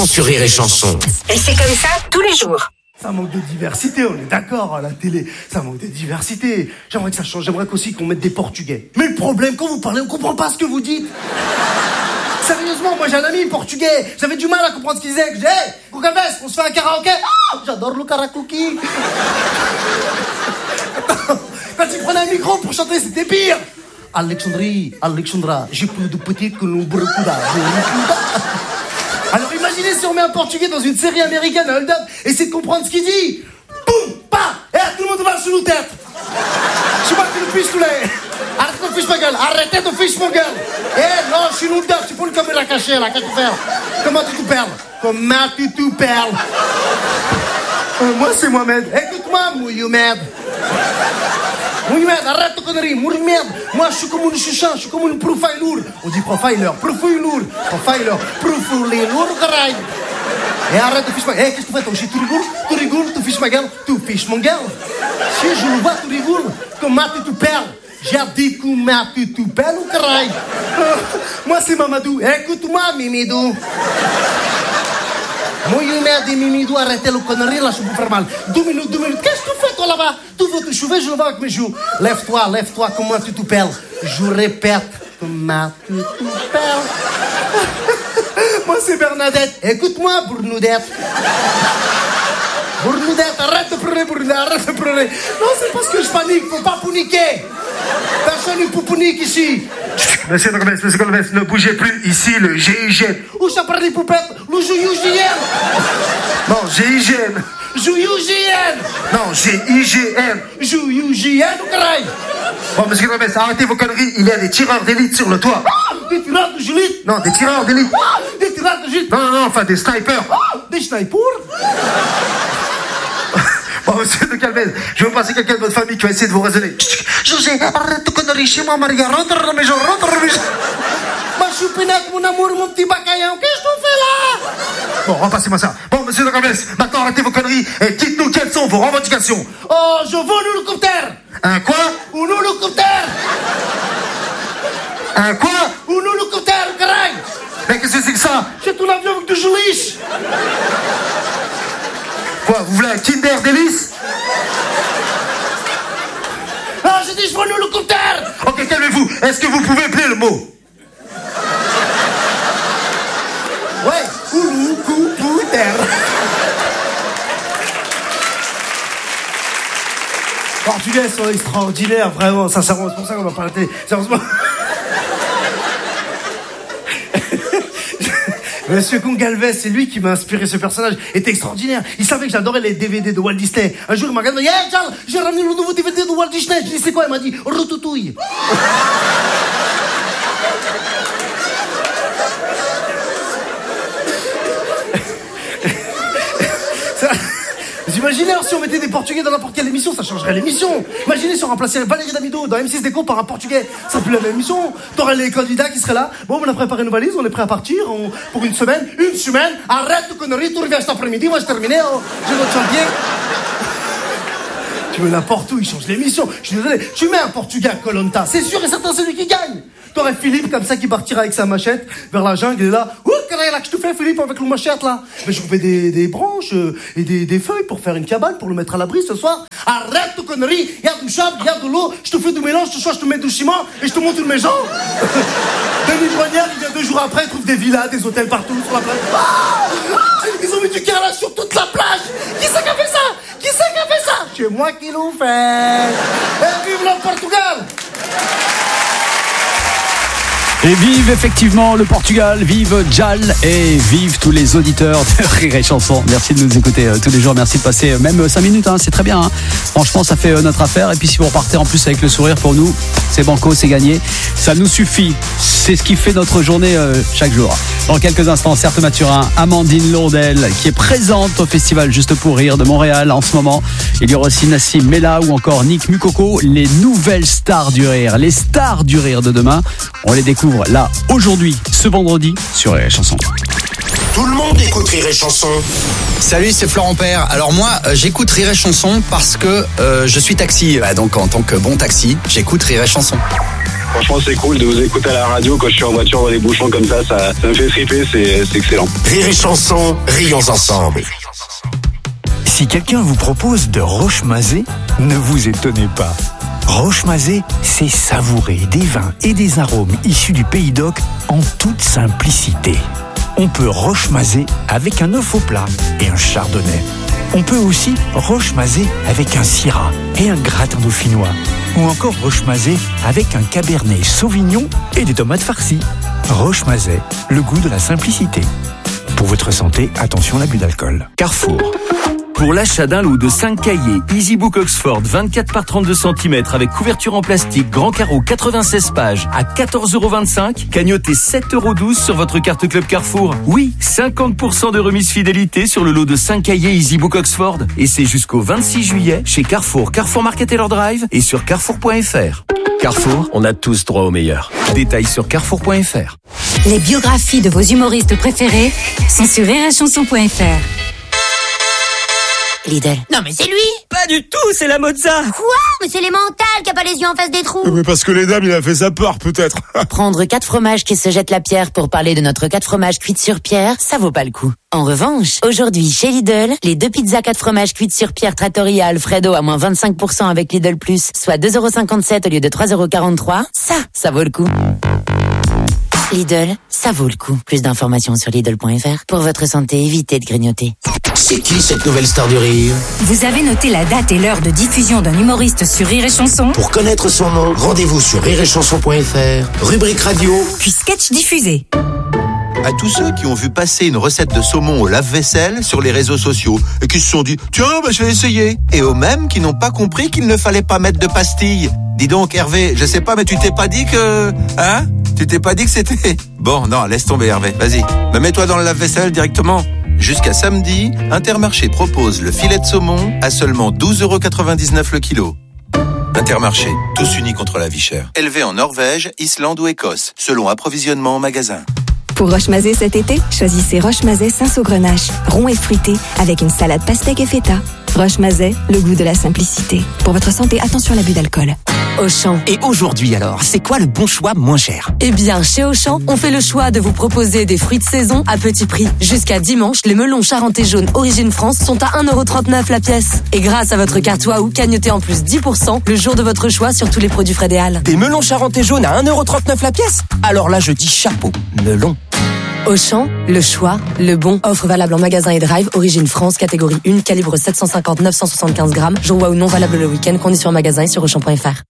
sur Rire et Chanson. Et c'est comme ça tous les jours. Ça manque de diversité, on est d'accord, à la télé. Ça manque de diversité. J'aimerais que ça change, j'aimerais qu'aussi qu'on mette des Portugais. Mais le problème, quand vous parlez, on comprend pas ce que vous dites. Sérieusement, moi j'ai un ami portugais. J'avais du mal à comprendre ce qu'il disait. Je dis, hey, Gugaves, on se fait un karaoké. Oh, j'adore le karaoké. Quand il prenait un micro pour chanter, c'était pire. Alexandra, j'ai plus de petits que l'on brecouda. Alors imaginez si on met un portugais dans une série américaine, un hold-up, essayez de comprendre ce qu'il dit. Boum, pa, tout le monde va sous nos têtes. Je sais pas que le fiche tous les. Arrête de fiche ma gueule, arrêtez de fiche ma gueule. Non, je suis nous dedans, tu peux le caméra cachée là, qu'est-ce que tu fais? Comment tu te perles? Comment tu te perles? Moi c'est Mohamed, écoute-moi, Mohamed. Mohamed, arrête de conneries, Mohamed. Moi je suis comme une chouchan, je suis comme une profiler. On dit profiler, caray. Et arrête de fiche ma gueule. Qu'est-ce que tu fais? Toi, tu rigoles, tu fiches ma gueule, tu fiches mon gueule. Si je le vois, tu rigoles. Comment tu te perles? J'ai dit comment tu te perles, caray. Moi c'est Mamadou, écoute-moi, Mimidou. Mohamed et Mimidou, arrêtez le connerie, là, je peux faire mal. 2 minutes. Qu'est-ce que tu fais, toi, là-bas? Tu veux te chouver, je le vois avec mes joues. Lève-toi, comment tu te perles? Je répète, comment tu te perles? Moi, c'est Bernadette. Écoute-moi, Bournoudette. Bournoudette, arrête de pleurer. Non, c'est parce que je panique, faut pas paniquer. Personne ne peut paniquer ici. Monsieur Colomès, ne bougez plus, ici le GIGN. Où ça parle des poupettes? Le GIGN. Non, GIGN. GIGN. Non, GIGN. GIGN ou caray? Bon, monsieur Colomès, arrêtez vos conneries, il y a des tireurs d'élite sur le toit. Des tireurs d'élite? Non, des tireurs d'élite. Des tireurs d'élite? Non, enfin des snipers. Des snipers? Bon, monsieur de Calvez, je vais vous passer quelqu'un de votre famille qui va essayer de vous raisonner. José, arrête de conneries chez moi, Maria. Rentre dans la maison. Ma choupinette, mon amour, mon petit bacaillon, qu'est-ce que tu fais là? Bon, repassez-moi ça. Bon, monsieur de Calvez, maintenant arrêtez vos conneries et dites-nous quelles sont vos revendications. Oh, je veux un hélicoptère. Un quoi? Un hélicoptère. Un quoi? Un hélicoptère, caray. Mais qu'est-ce que c'est que ça? C'est un avion avec du geliche. Quoi, vous voulez un Kinder Délice? Ah, j'ai dit je veux un hélicoptère. Ok, calmez-vous. Est-ce que vous pouvez appeler le mot? Ouais, hélicoptère. Portugais sont extraordinaires, vraiment, sincèrement, c'est pour ça qu'on va pas la télé. Sérieusement. Monsieur Gongalves, c'est lui qui m'a inspiré ce personnage. Il était extraordinaire. Il savait que j'adorais les DVD de Walt Disney. Un jour, il m'a regardé. Hey, Charles, j'ai ramené le nouveau DVD de Walt Disney. Je dis, c'est quoi? Il m'a dit, Routouille. Vous imaginez si on mettait des Portugais dans n'importe quelle émission, ça changerait l'émission. Imaginez si on remplaçait Valérie Damido dans M6 Déco par un Portugais, ça serait plus la même émission. T'aurais les candidats qui seraient là. Bon, on a préparé nos valises, on est prêt à partir pour une semaine. Une semaine, arrête de conneries, tu reviens cet après-midi, moi je terminé, j'ai notre chantier. Tu veux n'importe où, il change l'émission. Je suis désolé, tu mets un Portugais à Koh Lanta, c'est sûr et certain c'est lui qui gagne. T'aurais Philippe comme ça qui partira avec sa machette vers la jungle, il est là. Ouh, qu'est-ce que je te fais, Philippe, avec le machette là? Mais je coupais des branches et des feuilles pour faire une cabane, pour le mettre à l'abri ce soir. Arrête de conneries, il y a du sable, il y a de l'eau, je te fais du mélange, ce soir je te mets du ciment et je te monte une maison. Denis Brognard, il vient 2 jours après, il trouve des villas, des hôtels partout sur la plage. Ils ont mis du carrelage sur toute la plage. Qui c'est qui a fait ça? C'est moi qui l'ai fait. Et vive le Portugal! Et vive effectivement le Portugal, vive Jal et vive tous les auditeurs de Rire et Chanson. Merci de nous écouter tous les jours, merci de passer même 5 minutes, c'est très bien. Franchement, ça fait notre affaire. Et puis si vous repartez en plus avec le sourire, pour nous, c'est banco, c'est gagné. Ça nous suffit, c'est ce qui fait notre journée chaque jour. Dans quelques instants, Certes Mathurin, Amandine Lourdel qui est présente au festival Juste pour Rire de Montréal en ce moment. Il y aura aussi Nassim Mella ou encore Nick Mukoko, les nouvelles stars du rire, les stars du rire de demain. On les découvre là, aujourd'hui, ce vendredi, sur Rire et Chanson. Tout le monde écoute Rire et Chanson. Salut, c'est Florent Père. Alors moi, j'écoute Rire et Chanson parce que je suis taxi. Donc en tant que bon taxi, j'écoute Rire et Chanson. Franchement, c'est cool de vous écouter à la radio quand je suis en voiture dans les bouchons comme ça me fait triper, c'est excellent. Rire et chanson, rions ensemble. Si quelqu'un vous propose de roche-mazé, ne vous étonnez pas. Roche-mazé, c'est savourer des vins et des arômes issus du Pays d'Oc en toute simplicité. On peut roche-mazé avec un œuf au plat et un chardonnay. On peut aussi roche-mazé avec un syrah et un gratin dauphinois. Ou encore roche-mazé avec un cabernet sauvignon et des tomates farcies. Roche-mazé, le goût de la simplicité. Pour votre santé, attention à l'abus d'alcool. Carrefour. Pour l'achat d'un lot de 5 cahiers EasyBook Oxford 24 par 32 cm avec couverture en plastique, grand carreau 96 pages à 14,25 €, cagnotez 7,12 € sur votre carte Club Carrefour. Oui, 50% de remise fidélité sur le lot de 5 cahiers EasyBook Oxford. Et c'est jusqu'au 26 juillet chez Carrefour, Carrefour Market Taylor Drive et sur carrefour.fr. Carrefour, on a tous droit au meilleur. Détails sur carrefour.fr. Les biographies de vos humoristes préférés sont sur rireetchanson.fr. Lidl. Non mais c'est lui. Pas du tout, c'est la Mozza. Quoi? Mais c'est les mentales qui a pas les yeux en face des trous. Mais parce que les dames, il a fait sa peur, peut-être. Prendre 4 fromages qui se jettent la pierre pour parler de notre 4 fromages cuits sur pierre, ça vaut pas le coup. En revanche, aujourd'hui chez Lidl, les 2 pizzas 4 fromages cuites sur pierre Trattoria Alfredo à moins 25% avec Lidl Plus, soit 2,57 € au lieu de 3,43 €, ça vaut le coup. Lidl, ça vaut le coup. Plus d'informations sur Lidl.fr. Pour votre santé, évitez de grignoter. C'est qui cette nouvelle star du rire? Vous avez noté la date et l'heure de diffusion d'un humoriste sur Rire et Chanson? Pour connaître son nom, rendez-vous sur rireetchanson.fr, rubrique radio, puis sketch diffusé. À tous ceux qui ont vu passer une recette de saumon au lave-vaisselle sur les réseaux sociaux et qui se sont dit « Tiens, je vais essayer ». Et aux mêmes qui n'ont pas compris qu'il ne fallait pas mettre de pastilles. Dis donc Hervé, je sais pas, mais tu t'es pas dit que... Hein? Tu t'es pas dit que c'était... Bon, non, laisse tomber Hervé, vas-y. Mais mets-toi dans le lave-vaisselle directement. Jusqu'à samedi, Intermarché propose le filet de saumon à seulement 12,99 € le kilo. Intermarché, tous unis contre la vie chère. Élevé en Norvège, Islande ou Écosse, selon approvisionnement en magasin. Pour Roche-Mazet cet été, choisissez Roche-Mazet Saint-Saugrenache, rond et fruité, avec une salade pastèque et feta. Roche-Mazet, le goût de la simplicité. Pour votre santé, attention à l'abus d'alcool. Auchan. Et aujourd'hui alors, c'est quoi le bon choix moins cher? Eh bien, chez Auchan, on fait le choix de vous proposer des fruits de saison à petit prix. Jusqu'à dimanche, les melons charentais jaunes Origine France sont à 1,39 € la pièce. Et grâce à votre carte Waouh, cagnotez en plus 10% le jour de votre choix sur tous les produits Frédéal. Des melons charentais jaunes à 1,39 € la pièce? Alors là, je dis chapeau, melon. Auchan, le choix, le bon. Offre valable en magasin et drive, Origine France, catégorie 1, calibre 750-975 grammes. Jour Waouh non valable le week-end, conditions en magasin et sur Auchan.fr.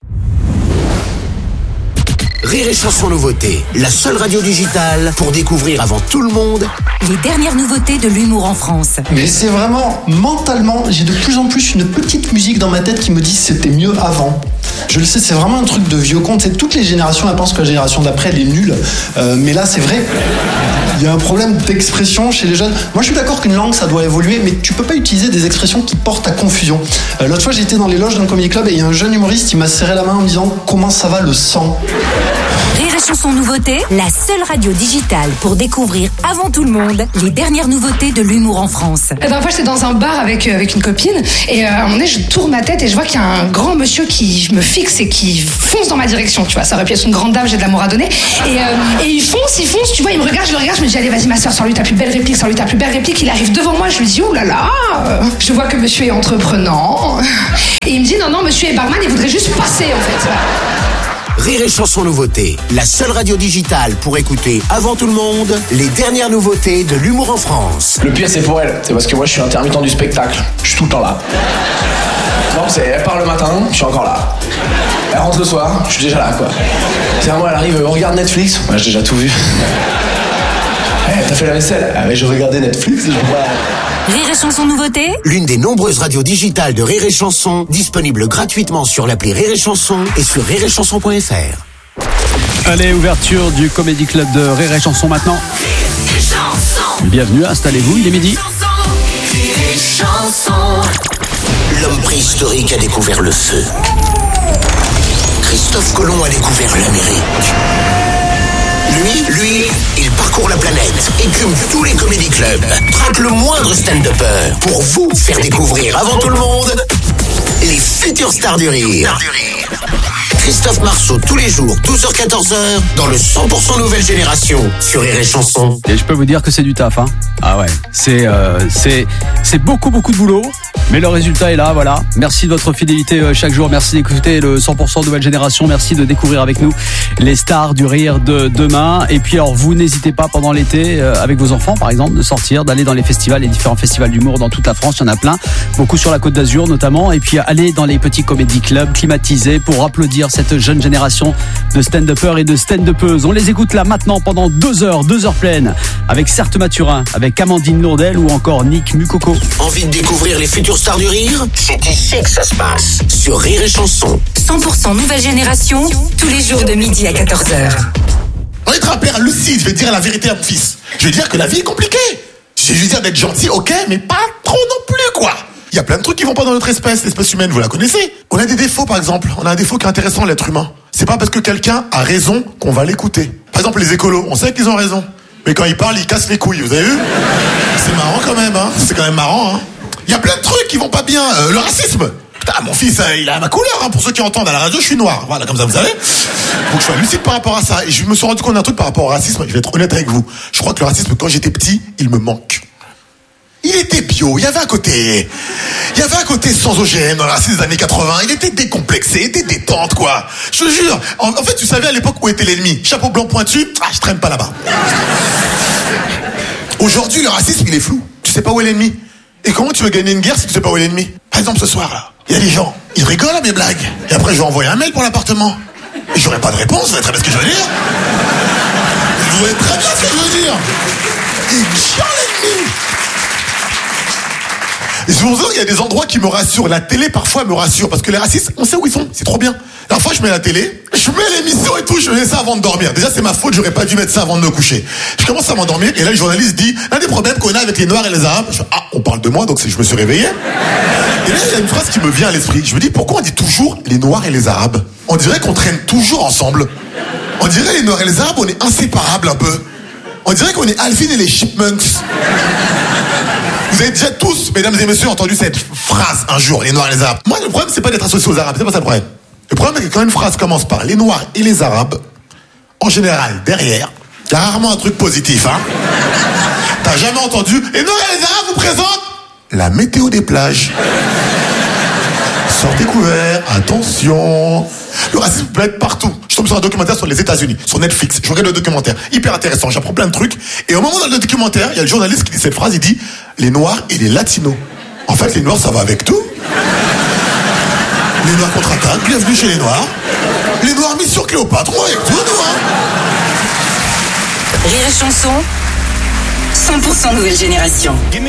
Rire et Chanson nouveauté, la seule radio digitale pour découvrir avant tout le monde les dernières nouveautés de l'humour en France. Mais c'est vraiment, mentalement, j'ai de plus en plus une petite musique dans ma tête qui me dit c'était mieux avant. Je le sais, c'est vraiment un truc de vieux conte. C'est toutes les générations, elles pensent que la génération d'après, elle est nulle. Mais là, c'est vrai. Il y a un problème d'expression chez les jeunes. Moi, je suis d'accord qu'une langue, ça doit évoluer, mais tu peux pas utiliser des expressions qui portent à confusion. L'autre fois, j'étais dans les loges d'un comedy club et il y a un jeune humoriste, il m'a serré la main en me disant « Comment ça va le sang ?» Rire et Chanson nouveauté, la seule radio digitale pour découvrir avant tout le monde les dernières nouveautés de l'humour en France. La dernière fois, j'étais dans un bar avec une copine et à un moment donné, je tourne ma tête et je vois qu'il y a un grand monsieur qui me fixe et qui fonce dans ma direction, tu vois. Ça aurait pu être une grande dame, j'ai de l'amour à donner. Et il fonce, tu vois, il me regarde, je le regarde, je me dis allez, vas-y ma soeur, sors-lui ta plus belle réplique, sors-lui ta plus belle réplique. Il arrive devant moi, je lui dis oh là là, je vois que monsieur est entreprenant. Et il me dit non, monsieur est barman, il voudrait juste passer en fait. Rire et Chanson nouveauté, la seule radio digitale pour écouter avant tout le monde les dernières nouveautés de l'humour en France. Le pire c'est pour elle, c'est parce que moi je suis intermittent du spectacle, je suis tout le temps là. Non, elle part le matin, je suis encore là. Elle rentre le soir, je suis déjà là quoi. C'est à moi, elle arrive, on regarde Netflix, moi j'ai déjà tout vu. T'as fait la vaisselle? Ah mais je regardais Netflix, je vois. Rire et Chanson nouveauté, l'une des nombreuses radios digitales de Rire et Chanson, disponible gratuitement sur l'appli Rire et Chanson et sur rireetchanson.fr. Allez, ouverture du Comedy Club de Rire et Chanson maintenant. Bienvenue, installez-vous, il est midi. L'homme préhistorique a découvert le feu. Christophe Colomb a découvert l'Amérique. Lui, il parcourt la planète, écume tous les comédie clubs, traque le moindre stand-upper pour vous faire découvrir avant tout le monde les futures stars du rire. Christophe Marceau, tous les jours, 12h-14h, dans le 100% Nouvelle Génération, sur Rire et Chanson. Et je peux vous dire que c'est du taf, hein. Ah ouais, c'est beaucoup de boulot, mais le résultat est là, voilà. Merci de votre fidélité chaque jour, merci d'écouter le 100% Nouvelle Génération, merci de découvrir avec nous les stars du rire de demain. Et puis alors, vous n'hésitez pas pendant l'été, avec vos enfants par exemple, de sortir, d'aller dans les festivals, les différents festivals d'humour dans toute la France, il y en a plein, beaucoup sur la Côte d'Azur notamment, et puis aller dans les petits comédie clubs climatisés pour applaudir cette jeune génération de stand-uppers et de stand-uppeuses. On les écoute là maintenant pendant 2 heures pleines, avec Certes Mathurin, avec Amandine Lourdel ou encore Nick Mukoko. Envie de découvrir les futures stars du rire? C'est ici que ça se passe, sur Rire et Chanson. 100% Nouvelle Génération, tous les jours de midi à 14h. On va être un père lucide, je vais dire la vérité à mon fils. Je vais dire que la vie est compliquée. Je vais dire d'être gentil, ok, mais pas trop non plus, quoi. Il y a plein de trucs qui vont pas dans notre espèce, l'espèce humaine, vous la connaissez. On a des défauts, par exemple. On a un défaut qui est intéressant, l'être humain. C'est pas parce que quelqu'un a raison qu'on va l'écouter. Par exemple, les écolos, on sait qu'ils ont raison. Mais quand ils parlent, ils cassent les couilles, vous avez vu? C'est marrant quand même, hein. C'est quand même marrant, hein. Il y a plein de trucs qui vont pas bien. Le racisme. Putain, mon fils, il a ma couleur, hein. Pour ceux qui entendent à la radio, je suis noir. Voilà, comme ça, vous savez. Donc je suis lucide par rapport à ça. Et je me suis rendu compte d'un truc par rapport au racisme. Je vais être honnête avec vous. Je crois que le racisme, quand j'étais petit, il me manque. Il était bio, il y avait un côté sans OGM dans le racisme des années 80, il était décomplexé, il était détente, quoi. Je te jure. En fait, tu savais à l'époque où était l'ennemi. Chapeau blanc pointu, je traîne pas là-bas. Aujourd'hui, le racisme, il est flou. Tu sais pas où est l'ennemi. Et comment tu veux gagner une guerre si tu sais pas où est l'ennemi? Par exemple, ce soir, là, il y a des gens, ils rigolent à mes blagues. Et après, je vais envoyer un mail pour l'appartement. Et j'aurai pas de réponse, vous voyez très bien ce que je veux dire. Vous voyez très bien ce que je veux dire. Il est chiant, l'ennemi. Et c'est pour ça qu'il y a des endroits qui me rassurent. La télé, parfois, me rassure. Parce que les racistes, on sait où ils sont. C'est trop bien. La fois, je mets la télé, je mets l'émission et tout, je mets ça avant de dormir. Déjà, c'est ma faute, j'aurais pas dû mettre ça avant de me coucher. Je commence à m'endormir, et là, le journaliste dit, l'un des problèmes qu'on a avec les Noirs et les Arabes. Je fais, on parle de moi, donc je me suis réveillé. Et là, il y a une phrase qui me vient à l'esprit. Je me dis, pourquoi on dit toujours les Noirs et les Arabes? On dirait qu'on traîne toujours ensemble. On dirait les Noirs et les Arabes, on est inséparables un peu. On dirait qu'on est Alvin et les Chipmunks. Vous avez déjà tous, mesdames et messieurs, entendu cette phrase un jour, les Noirs et les Arabes. Moi, le problème, c'est pas d'être associé aux Arabes, c'est pas ça le problème. Le problème, c'est que quand une phrase commence par les Noirs et les Arabes, en général, derrière, il y a rarement un truc positif, hein. T'as jamais entendu, les Noirs et les Arabes vous présentent la météo des plages. Sortez couverts, attention. Le racisme peut être partout. Je tombe sur un documentaire sur les États-Unis, sur Netflix. Je regarde le documentaire, hyper intéressant, j'apprends plein de trucs. Et au moment dans le documentaire, il y a le journaliste qui dit cette phrase, il dit les Noirs et les Latinos. En fait, les Noirs, ça va avec tout. Les Noirs contre-attaquent, bienvenue chez les Noirs. Les Noirs mis sur Cléopâtre, on va avec tout, nous, hein. Rire et Chanson, 100% Nouvelle Génération.